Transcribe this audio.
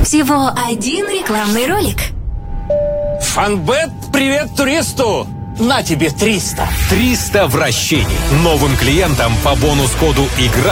Всего один рекламный ролик. Фанбет, привет туристу! На тебе 300. 300 вращений. Новым клиентам по бонус-коду «Игра»